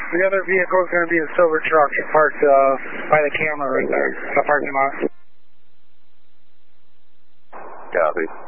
The other vehicle is going to be a silver truck parked by the camera right there, the parking lot. Copy.